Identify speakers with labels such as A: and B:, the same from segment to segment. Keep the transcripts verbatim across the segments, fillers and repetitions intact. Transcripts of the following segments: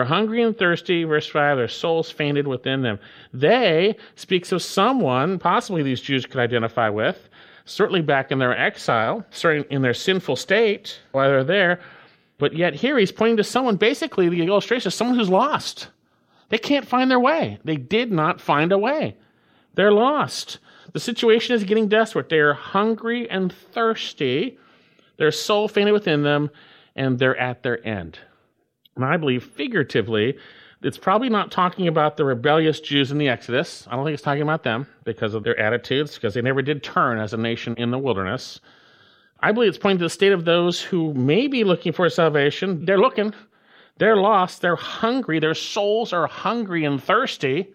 A: They're hungry and thirsty, verse five, their souls fainted within them. They speaks of someone, possibly these Jews could identify with, certainly back in their exile, certainly in their sinful state while they're there, but yet here he's pointing to someone, basically the illustration is someone who's lost. They can't find their way. They did not find a way. They're lost. The situation is getting desperate. They are hungry and thirsty. Their soul fainted within them, and they're at their end. And I believe figuratively, it's probably not talking about the rebellious Jews in the Exodus. I don't think it's talking about them because of their attitudes, because they never did turn as a nation in the wilderness. I believe it's pointing to the state of those who may be looking for salvation. They're looking. They're lost. They're hungry. Their souls are hungry and thirsty,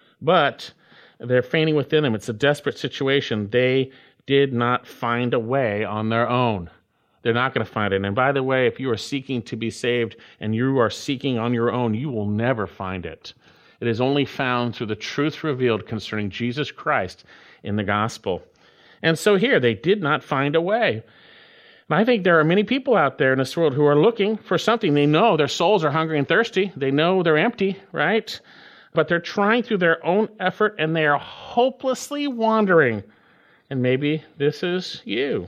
A: but they're fainting within them. It's a desperate situation. They did not find a way on their own. They're not going to find it. And by the way, if you are seeking to be saved and you are seeking on your own, you will never find it. It is only found through the truth revealed concerning Jesus Christ in the gospel. And so here, they did not find a way. And I think there are many people out there in this world who are looking for something. They know their souls are hungry and thirsty. They know they're empty, right? But they're trying through their own effort and they are hopelessly wandering. And maybe this is you.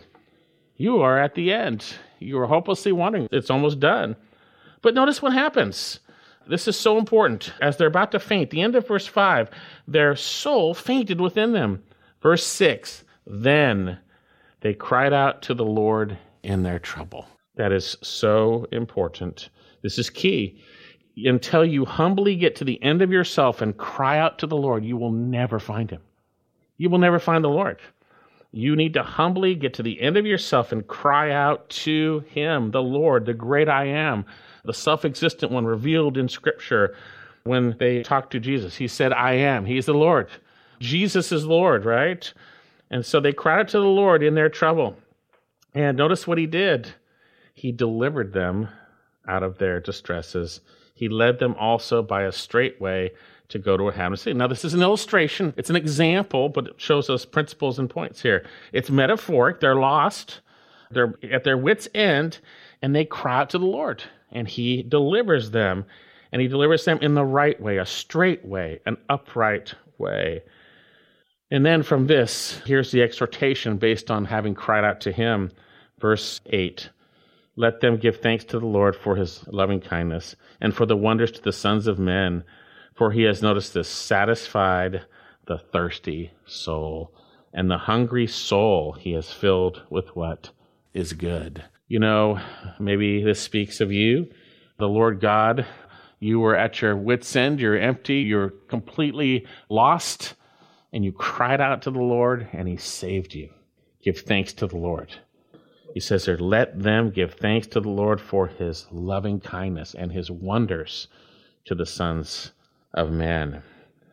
A: You are at the end. You are hopelessly wandering. It's almost done. But notice what happens. This is so important. As they're about to faint, the end of verse five, their soul fainted within them. Verse six, then they cried out to the Lord in their trouble. That is so important. This is key. Until you humbly get to the end of yourself and cry out to the Lord, you will never find him. You will never find the Lord. You need to humbly get to the end of yourself and cry out to him, the Lord, the great I am, the self-existent one revealed in Scripture. When they talked to Jesus, he said, I am. He's the Lord. Jesus is Lord, right? And so they cried out to the Lord in their trouble. And notice what he did. He delivered them out of their distresses. He led them also by a straight way to go to a habited city. Now, this is an illustration. It's an example, but it shows us principles and points here. It's metaphoric. They're lost. They're at their wits' end, and they cry out to the Lord, and he delivers them, and he delivers them in the right way, a straight way, an upright way. And then from this, here's the exhortation based on having cried out to him. Verse eight, let them give thanks to the Lord for his loving kindness and for the wonders to the sons of men. For he has noticed this, satisfied the thirsty soul, and the hungry soul he has filled with what is good. You know, maybe this speaks of you, the Lord God. You were at your wits' end, you're empty, you're completely lost, and you cried out to the Lord, and he saved you. Give thanks to the Lord. He says there, let them give thanks to the Lord for his loving kindness and his wonders to the sons of men.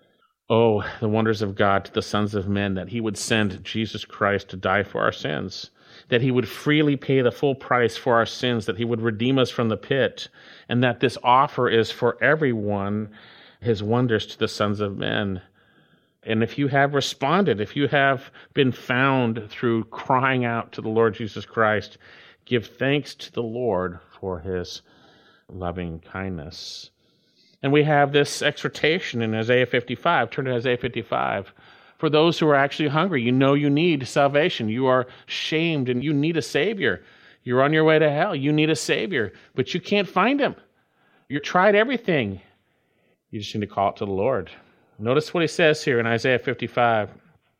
A: Oh, the wonders of God to the sons of men, that he would send Jesus Christ to die for our sins, that he would freely pay the full price for our sins, that he would redeem us from the pit, and that this offer is for everyone, his wonders to the sons of men. And if you have responded, if you have been found through crying out to the Lord Jesus Christ, give thanks to the Lord for his loving kindness. And we have this exhortation in Isaiah fifty-five. Turn to Isaiah fifty-five. For those who are actually hungry, you know you need salvation. You are shamed and you need a Savior. You're on your way to hell. You need a Savior, but you can't find him. You've tried everything. You just need to call it to the Lord. Notice what he says here in Isaiah fifty-five.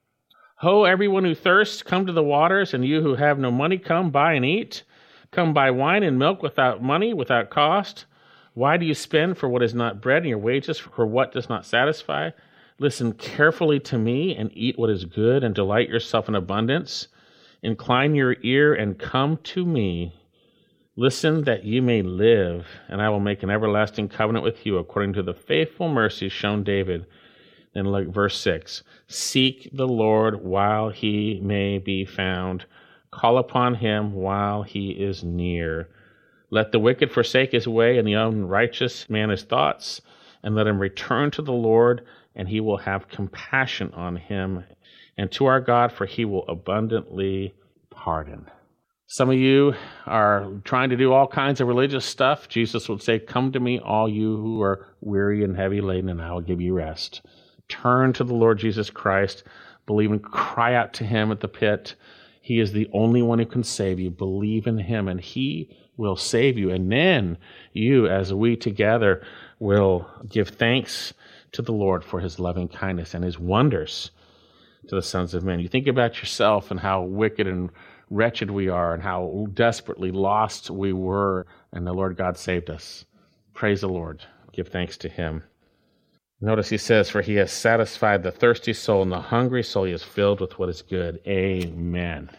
A: Ho, everyone who thirsts, come to the waters, and you who have no money, come buy and eat. Come buy wine and milk without money, without cost. Why do you spend for what is not bread, and your wages for what does not satisfy? Listen carefully to me, and eat what is good, and delight yourself in abundance. Incline your ear and come to me. Listen that you may live, and I will make an everlasting covenant with you, according to the faithful mercy shown David. Then look, verse six. Seek the Lord while he may be found. Call upon him while he is near. Let the wicked forsake his way, and the unrighteous man his thoughts, and let him return to the Lord, and he will have compassion on him, and to our God, for he will abundantly pardon. Some of you are trying to do all kinds of religious stuff. Jesus would say, come to me, all you who are weary and heavy laden, and I will give you rest. Turn to the Lord Jesus Christ. Believe and cry out to him at the pit. He is the only one who can save you. Believe in him, and he will save you. And then you, as we together, will give thanks to the Lord for his loving kindness and his wonders to the sons of men. You think about yourself and how wicked and wretched we are and how desperately lost we were, and the Lord God saved us. Praise the Lord. Give thanks to him. Notice he says, for he has satisfied the thirsty soul, and the hungry soul he is filled with what is good. Amen.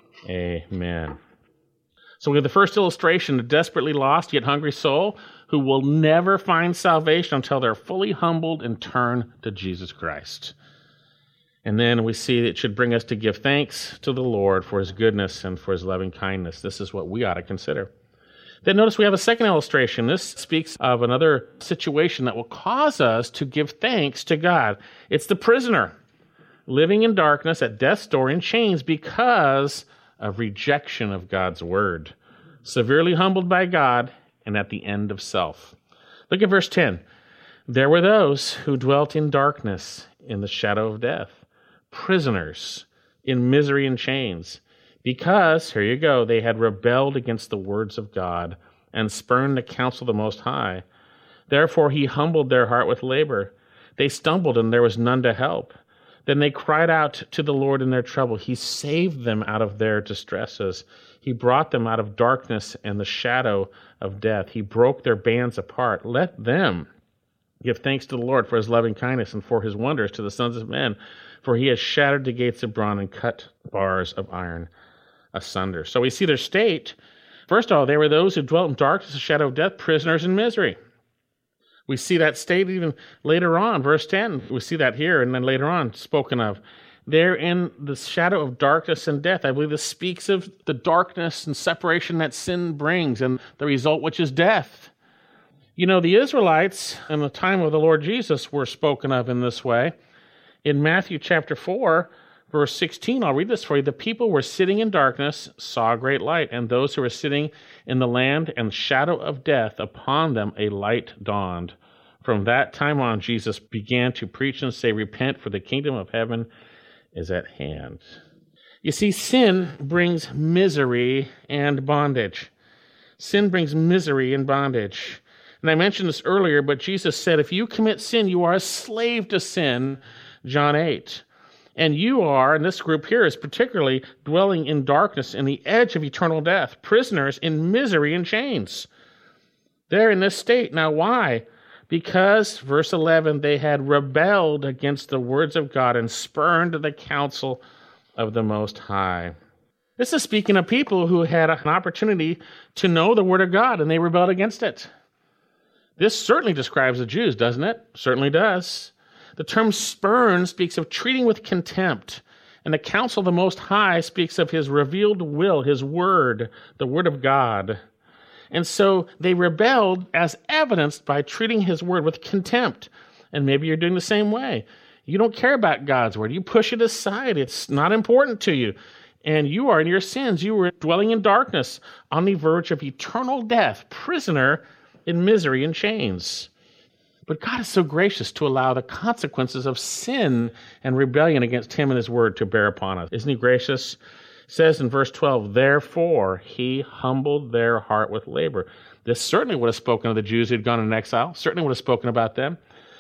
A: Amen. So we have the first illustration, a desperately lost yet hungry soul who will never find salvation until they're fully humbled and turn to Jesus Christ. And then we see it should bring us to give thanks to the Lord for his goodness and for his loving kindness. This is what we ought to consider. Then notice we have a second illustration. This speaks of another situation that will cause us to give thanks to God. It's the prisoner living in darkness at death's door in chains because of rejection of God's word, severely humbled by God and at the end of self. Look at verse ten. There were those who dwelt in darkness in the shadow of death, prisoners in misery and chains, because, here you go, they had rebelled against the words of God and spurned the counsel of the Most High. Therefore he humbled their heart with labor. They stumbled, and there was none to help. Then they cried out to the Lord in their trouble. He saved them out of their distresses. He brought them out of darkness and the shadow of death. He broke their bands apart. Let them give thanks to the Lord for his loving kindness and for his wonders to the sons of men. For he has shattered the gates of bronze and cut bars of iron asunder. So we see their state. First of all, they were those who dwelt in darkness, the shadow of death, prisoners in misery. We see that state even later on, verse ten. We see that here, and then later on spoken of. They're in the shadow of darkness and death. I believe this speaks of the darkness and separation that sin brings and the result, which is death. You know, the Israelites in the time of the Lord Jesus were spoken of in this way. In Matthew chapter four, verse sixteen, I'll read this for you. The people were sitting in darkness, saw a great light, and those who were sitting in the land and shadow of death, upon them a light dawned. From that time on, Jesus began to preach and say, repent, for the kingdom of heaven is at hand. You see, sin brings misery and bondage. Sin brings misery and bondage. And I mentioned this earlier, but Jesus said, if you commit sin, you are a slave to sin, John eight. And you are, and this group here is particularly dwelling in darkness in the edge of eternal death, prisoners in misery and chains. They're in this state. Now, why? Because, verse eleven, they had rebelled against the words of God and spurned the counsel of the Most High. This is speaking of people who had an opportunity to know the Word of God, and they rebelled against it. This certainly describes the Jews, doesn't it? Certainly does. The term spurn speaks of treating with contempt, and the counsel of the Most High speaks of his revealed will, his word, the Word of God. And so they rebelled as evidenced by treating his word with contempt. And maybe you're doing the same way. You don't care about God's word. You push it aside. It's not important to you. And you are in your sins. You were dwelling in darkness on the verge of eternal death, prisoner in misery and chains. But God is so gracious to allow the consequences of sin and rebellion against him and his word to bear upon us. Isn't he gracious? It says in verse twelve, therefore he humbled their heart with labor. This certainly would have spoken of the Jews who had gone into exile, certainly would have spoken about them.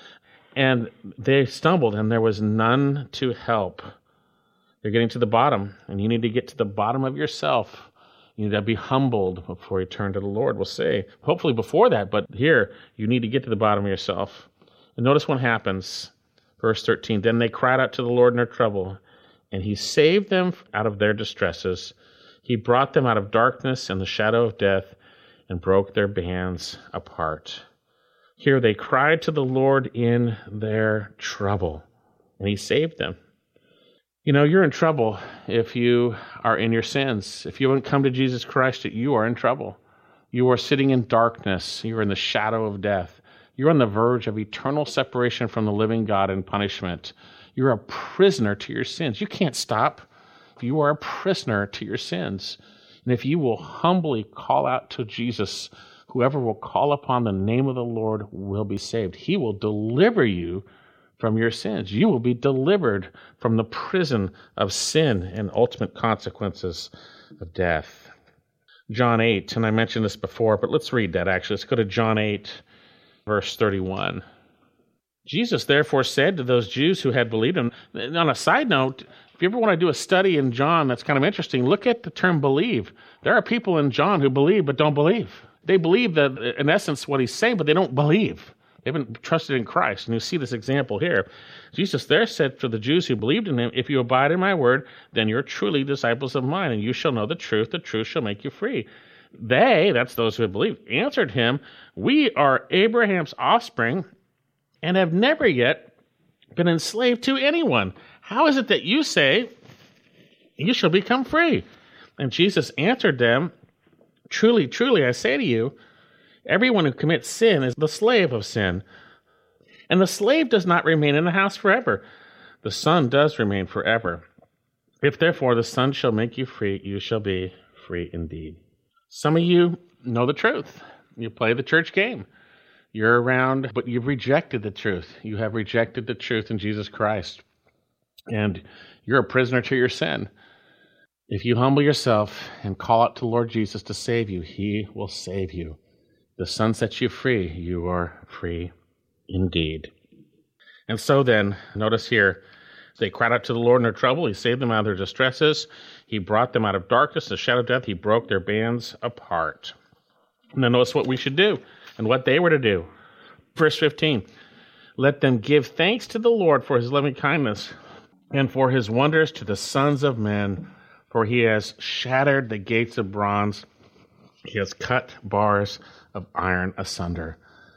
A: And they stumbled, and there was none to help. They're getting to the bottom, and you need to get to the bottom of yourself. You need to be humbled before you turn to the Lord, we'll say. Hopefully before that, but here, you need to get to the bottom of yourself. And notice what happens. Verse thirteen, then they cried out to the Lord in their trouble, and he saved them out of their distresses. He brought them out of darkness and the shadow of death and broke their bands apart. Here they cried to the Lord in their trouble, and he saved them. You know, you're in trouble if you are in your sins. If you haven't come to Jesus Christ, you are in trouble. You are sitting in darkness. You're in the shadow of death. You're on the verge of eternal separation from the living God and punishment. You're a prisoner to your sins. You can't stop. You are a prisoner to your sins. And if you will humbly call out to Jesus, whoever will call upon the name of the Lord will be saved. He will deliver you from your sins. You will be delivered from the prison of sin and ultimate consequences of death. John eight, and I mentioned this before, but let's read that actually. Let's go to John eight, verse thirty-one. Jesus therefore said to those Jews who had believed him, and on a side note, if you ever want to do a study in John that's kind of interesting, look at the term believe. There are people in John who believe but don't believe. They believe that, in essence, what he's saying, but they don't believe. They haven't trusted in Christ. And you see this example here. Jesus there said to the Jews who believed in him, if you abide in my word, then you're truly disciples of mine, and you shall know the truth. The truth shall make you free. They, that's those who have believed, answered him, we are Abraham's offspring and have never yet been enslaved to anyone. How is it that you say, you shall become free? And Jesus answered them, truly, truly, I say to you, everyone who commits sin is the slave of sin. And the slave does not remain in the house forever. The Son does remain forever. If therefore the Son shall make you free, you shall be free indeed. Some of you know the truth. You play the church game. You're around, but you've rejected the truth. You have rejected the truth in Jesus Christ. And you're a prisoner to your sin. If you humble yourself and call out to Lord Jesus to save you, he will save you. The Son sets you free. You are free indeed. And so then, notice here, they cried out to the Lord in their trouble. He saved them out of their distresses. He brought them out of darkness, the shadow of death. He broke their bands apart. And then notice what we should do and what they were to do. Verse fifteen, let them give thanks to the Lord for his loving kindness and for his wonders to the sons of men, for he has shattered the gates of bronze. He has cut bars of iron asunder.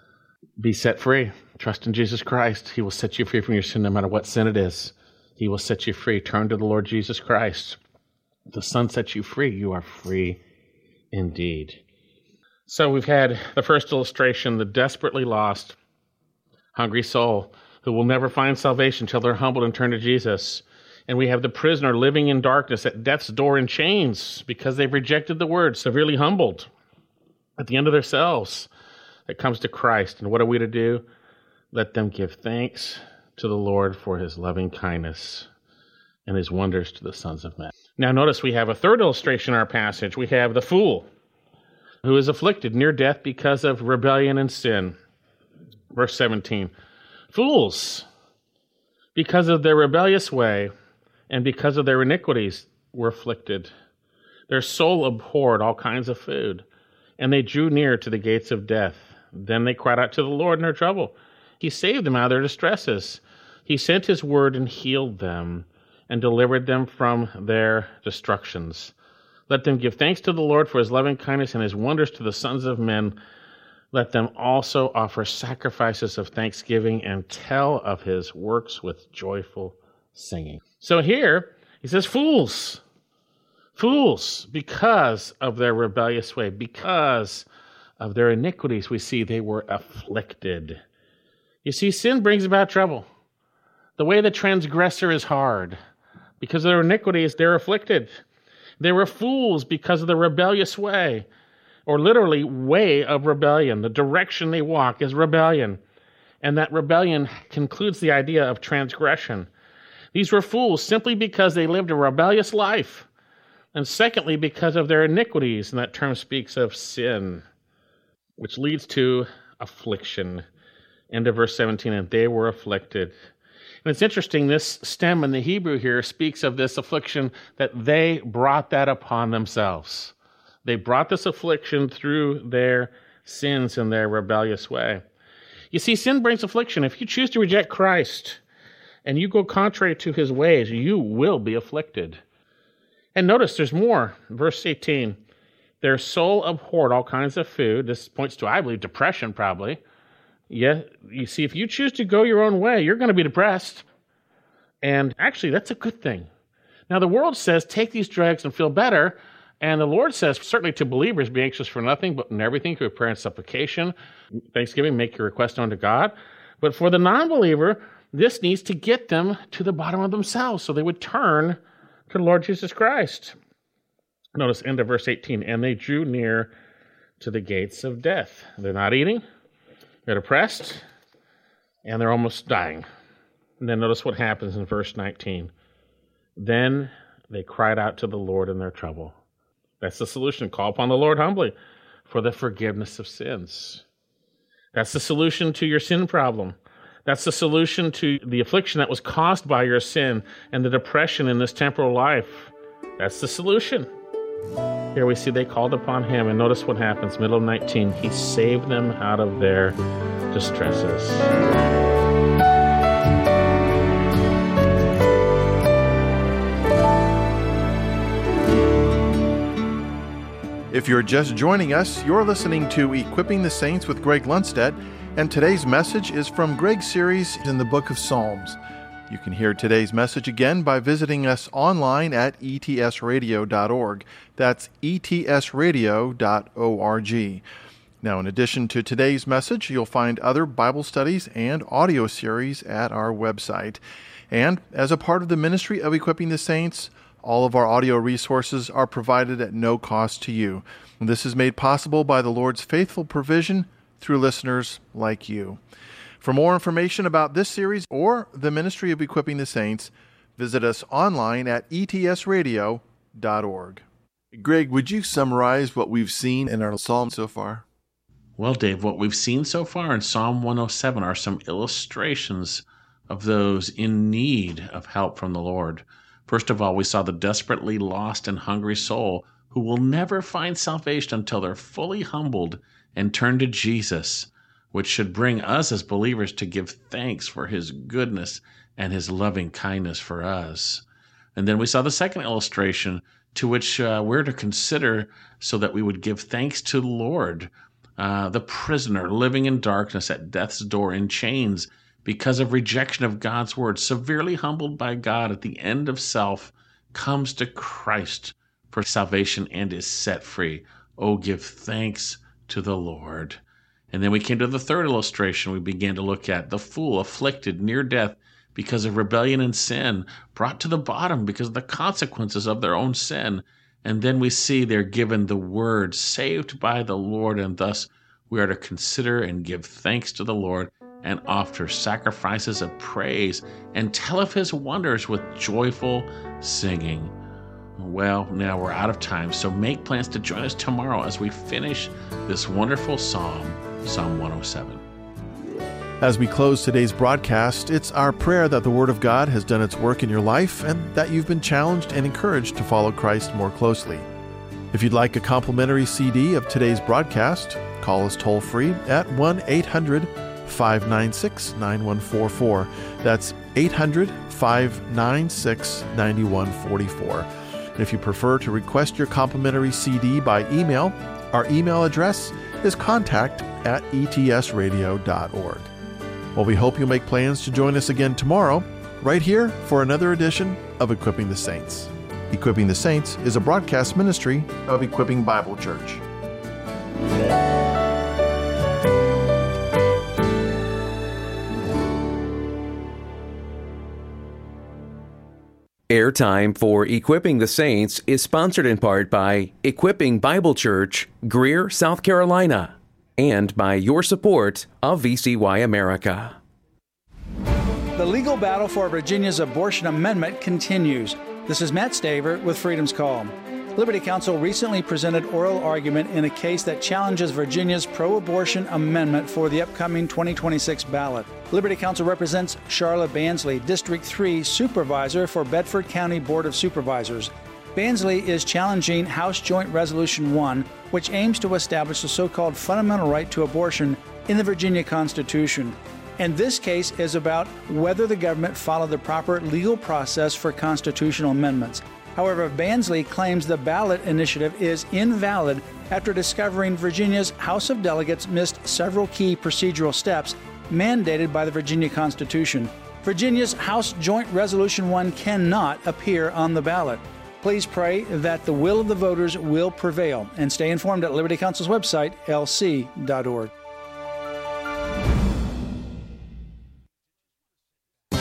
A: Be set free. Trust in Jesus Christ. He will set you free from your sin no matter what sin it is. He will set you free. Turn to the Lord Jesus Christ. The Son sets you free. You are free indeed. So we've had the first illustration, the desperately lost, hungry soul who will never find salvation until they're humbled and turn to Jesus. And we have the prisoner living in darkness at death's door in chains because they've rejected the word, severely humbled at the end of themselves. That comes to Christ. And what are we to do? Let them give thanks to the Lord for his loving kindness and his wonders to the sons of men. Now notice we have a third illustration in our passage. We have the fool who is afflicted near death because of rebellion and sin. Verse seventeen, fools, because of their rebellious way and because of their iniquities were afflicted. Their soul abhorred all kinds of food, and they drew near to the gates of death. Then they cried out to the Lord in their trouble. He saved them out of their distresses. He sent his word and healed them and delivered them from their destructions. Let them give thanks to the Lord for his loving kindness and his wonders to the sons of men. Let them also offer sacrifices of thanksgiving and tell of his works with joyful singing. So here he says, fools, fools, because of their rebellious way, because of their iniquities, we see they were afflicted. You see, sin brings about trouble. The way the transgressor is hard. Because of their iniquities, they're afflicted. They were fools because of the rebellious way, or literally way of rebellion. The direction they walk is rebellion. And that rebellion concludes the idea of transgression. These were fools simply because they lived a rebellious life. And secondly, because of their iniquities. And that term speaks of sin, which leads to affliction. End of verse seventeen, and they were afflicted. And it's interesting, this stem in the Hebrew here speaks of this affliction, that they brought that upon themselves. They brought this affliction through their sins and their rebellious way. You see, sin brings affliction. If you choose to reject Christ and you go contrary to his ways, you will be afflicted. And notice there's more. Verse eighteen, their soul abhorred all kinds of food. This points to, I believe, depression probably. Yeah, you see, if you choose to go your own way, you're going to be depressed. And actually, that's a good thing. Now, the world says, take these drugs and feel better. And the Lord says, certainly to believers, be anxious for nothing, but in everything, through prayer and supplication, thanksgiving, make your request unto God. But for the non-believer, this needs to get them to the bottom of themselves, so they would turn to the Lord Jesus Christ. Notice end of verse eighteen. And they drew near to the gates of death. They're not eating. They're depressed. And they're almost dying. And then notice what happens in verse nineteen. Then they cried out to the Lord in their trouble. That's the solution. Call upon the Lord humbly for the forgiveness of sins. That's the solution to your sin problem. That's the solution to the affliction that was caused by your sin and the depression in this temporal life. That's the solution. Here we see they called upon him, and notice what happens. Middle of nineteen, he saved them out of their distresses.
B: If you're just joining us, you're listening to Equipping the Saints with Greg Lundstedt, and today's message is from Greg's series in the book of Psalms. You can hear today's message again by visiting us online at e t s radio dot org. That's e t s radio dot org. Now, in addition to today's message, you'll find other Bible studies and audio series at our website. And as a part of the ministry of Equipping the Saints, all of our audio resources are provided at no cost to you. And this is made possible by the Lord's faithful provision through listeners like you. For more information about this series or the ministry of Equipping the Saints, visit us online at e t s radio dot org. Greg, would you summarize what we've seen in our psalm so far?
C: Well, Dave, what we've seen so far in Psalm one oh seven are some illustrations of those in need of help from the Lord. First of all, we saw the desperately lost and hungry soul who will never find salvation until they're fully humbled and turn to Jesus, which should bring us as believers to give thanks for his goodness and his loving kindness for us. And then we saw the second illustration to which uh, we're to consider so that we would give thanks to the Lord, uh, the prisoner living in darkness at death's door in chains, because of rejection of God's word, severely humbled by God at the end of self, comes to Christ for salvation and is set free. Oh, give thanks to the Lord. And then we came to the third illustration. We began to look at the fool afflicted near death because of rebellion and sin, brought to the bottom because of the consequences of their own sin. And then we see they're given the word, saved by the Lord, and thus we are to consider and give thanks to the Lord and offer sacrifices of praise and tell of his wonders with joyful singing. Well, now we're out of time, so make plans to join us tomorrow as we finish this wonderful psalm, Psalm one oh seven.
B: As we close today's broadcast, it's our prayer that the Word of God has done its work in your life and that you've been challenged and encouraged to follow Christ more closely. If you'd like a complimentary C D of today's broadcast, call us toll-free at one eight hundred five nine six nine one four four. That's eight hundred five nine six nine one four four. If you prefer to request your complimentary C D by email, our email address is contact at e t s radio dot org. Well, we hope you'll make plans to join us again tomorrow, right here for another edition of Equipping the Saints. Equipping the Saints is a broadcast ministry of Equipping Bible Church.
D: Airtime for Equipping the Saints is sponsored in part by Equipping Bible Church, Greer, South Carolina, and by your support of V C Y America.
E: The legal battle for Virginia's abortion amendment continues. This is Matt Staver with Freedom's Call. Liberty Counsel recently presented oral argument in a case that challenges Virginia's pro-abortion amendment for the upcoming twenty twenty-six ballot. Liberty Counsel represents Charlotte Bansley, District three Supervisor for Bedford County Board of Supervisors. Bansley is challenging House Joint Resolution one, which aims to establish the so-called fundamental right to abortion in the Virginia Constitution. And this case is about whether the government followed the proper legal process for constitutional amendments. However, Bansley claims the ballot initiative is invalid after discovering Virginia's House of Delegates missed several key procedural steps mandated by the Virginia Constitution. Virginia's House Joint Resolution one cannot appear on the ballot. Please pray that the will of the voters will prevail, and stay informed at Liberty Counsel's website, l c dot org.
B: Hi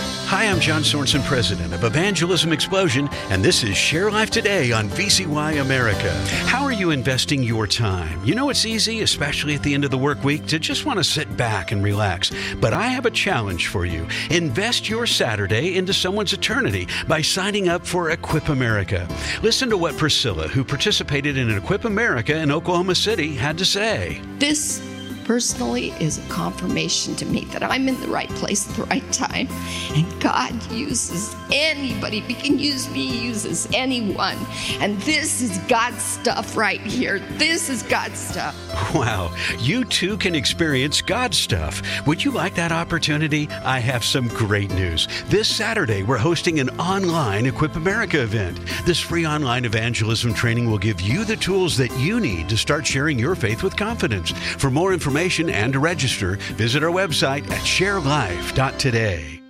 F: Hi, I'm John Sorensen, president of Evangelism Explosion, and this is Share Life Today on V C Y America. How are you investing your time? You know, it's easy, especially at the end of the work week, to just want to sit back and relax. But I have a challenge for you. Invest your Saturday into someone's eternity by signing up for Equip America. Listen to what Priscilla, who participated in Equip America in Oklahoma City, had to say.
G: This personally is a confirmation to me that I'm in the right place at the right time. And God uses anybody. If He can use me, He uses anyone. And this is God's stuff right here. This is God's stuff.
F: Wow, you too can experience God's stuff. Would you like that opportunity? I have some great news. This Saturday, we're hosting an online Equip America event. This free online evangelism training will give you the tools that you need to start sharing your faith with confidence. For more information and to register, visit our website at share life dot today.